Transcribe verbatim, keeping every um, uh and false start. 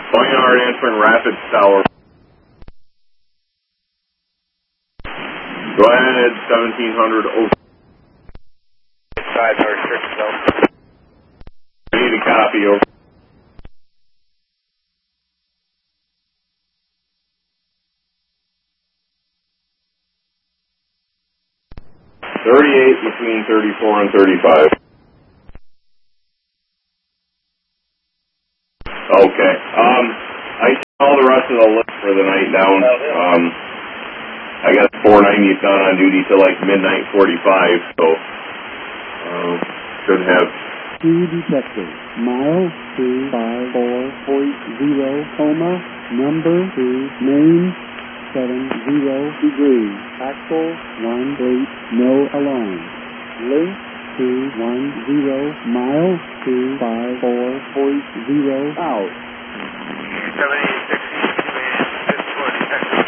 Boneyard answering Rapids Tower. Go ahead, seventeen hundred over. Side or church zone. I need a copy over. thirty-eight between thirty-four and thirty-five. Okay. Um, I took all the rest of the list for the night down. Um, I got four ninety's not on duty till like midnight forty-five, so um, should have. Two detectives, mile two five four point zero, coma, number two, main seven zero degrees, axle one eight, no alarm. Link two one zero, mile two five four point zero, out. seventy